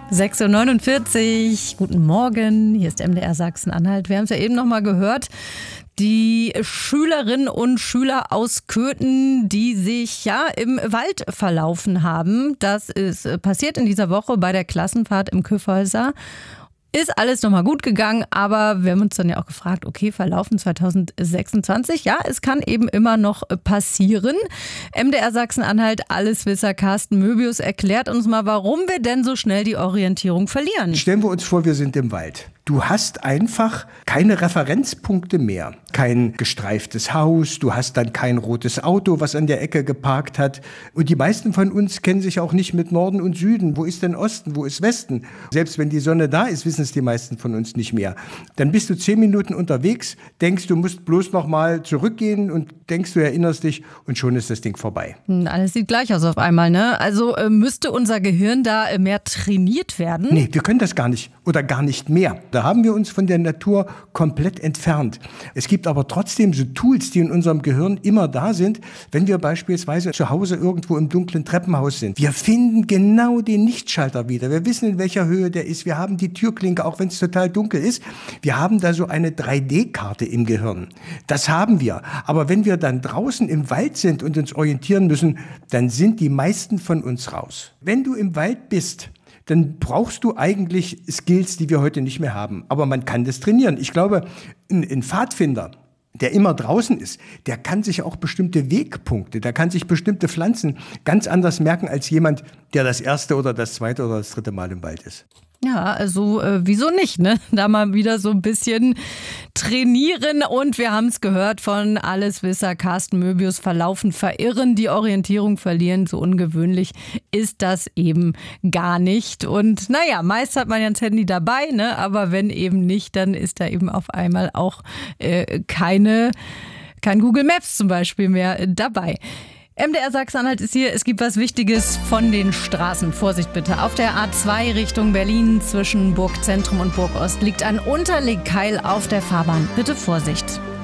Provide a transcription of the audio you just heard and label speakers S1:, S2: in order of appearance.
S1: 6:49 Uhr, guten Morgen, hier ist MDR Sachsen-Anhalt. Wir haben es ja eben noch mal gehört, die Schülerinnen und Schüler aus Köthen, die sich ja im Wald verlaufen haben. Das ist passiert in dieser Woche bei der Klassenfahrt im Kyffhäuser. Ist alles nochmal gut gegangen, aber wir haben uns dann ja auch gefragt, okay, verlaufen 2026, ja, es kann eben immer noch passieren. MDR Sachsen-Anhalt Alleswisser Carsten Möbius erklärt uns mal, warum wir denn so schnell die Orientierung verlieren.
S2: Stellen wir uns vor, wir sind im Wald. Du hast einfach keine Referenzpunkte mehr. Kein gestreiftes Haus, du hast dann kein rotes Auto, was an der Ecke geparkt hat. Und die meisten von uns kennen sich auch nicht mit Norden und Süden. Wo ist denn Osten, wo ist Westen? Selbst wenn die Sonne da ist, wissen es die meisten von uns nicht mehr. Dann bist du 10 Minuten unterwegs, denkst, du musst bloß noch mal zurückgehen und denkst, du erinnerst dich und schon ist das Ding vorbei.
S1: Alles sieht gleich aus auf einmal, ne? Also müsste unser Gehirn da mehr trainiert werden?
S2: Nee, wir können das gar nicht oder gar nicht mehr. Da haben wir uns von der Natur komplett entfernt. Es gibt aber trotzdem so Tools, die in unserem Gehirn immer da sind, wenn wir beispielsweise zu Hause irgendwo im dunklen Treppenhaus sind. Wir finden genau den Lichtschalter wieder. Wir wissen, in welcher Höhe der ist. Wir haben die Türklinke, auch wenn es total dunkel ist. Wir haben da so eine 3D-Karte im Gehirn. Das haben wir. Aber wenn wir dann draußen im Wald sind und uns orientieren müssen, dann sind die meisten von uns raus. Wenn du im Wald bist, dann brauchst du eigentlich Skills, die wir heute nicht mehr haben. Aber man kann das trainieren. Ich glaube, ein Pfadfinder, der immer draußen ist, der kann sich auch bestimmte Wegpunkte, der kann sich bestimmte Pflanzen ganz anders merken als jemand, der das erste oder das zweite oder das dritte Mal im Wald ist.
S1: Ja, also wieso nicht, ne? Da mal wieder so ein bisschen trainieren und wir haben es gehört von Alleswisser Carsten Möbius, verlaufen, verirren, die Orientierung verlieren, so ungewöhnlich ist das eben gar nicht. Und naja, meist hat man ja das Handy dabei, ne? Aber wenn eben nicht, dann ist da eben auf einmal auch kein Google Maps zum Beispiel mehr dabei. MDR Sachsen-Anhalt ist hier. Es gibt was Wichtiges von den Straßen. Vorsicht bitte. Auf der A2 Richtung Berlin zwischen Burgzentrum und Burgost liegt ein Unterlegkeil auf der Fahrbahn. Bitte Vorsicht.